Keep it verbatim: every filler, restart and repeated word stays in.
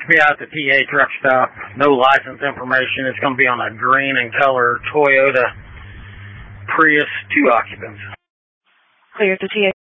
Be out at the T A truck stop. No license information. It's going to be on a green and color Toyota Prius, two occupants. Clear at the T A